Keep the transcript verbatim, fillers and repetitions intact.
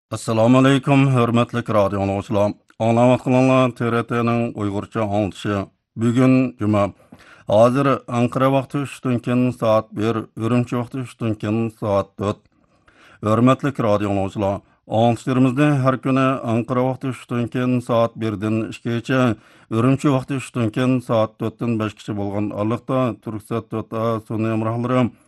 Assalomu alaykum, hurmatli radio dinləyicilər. Anlavatqanlar T R T'nin Uyg'urcha anlatışı. Bugun juma. Hozir Ankara vaqti uchdan keyin soat bir, Urumchi vaqti uchdan keyin soat to'rt. Hurmatli radio dinləyicilər, anlatışlarımızda har kuni Ankara vaqti uchdan keyin soat birdan ikkigacha, Urumchi vaqti uchdan keyin soat to'rtdan beshgacha bo'lgan araliqda Turksat to'rt A sun'iy hamrohlarim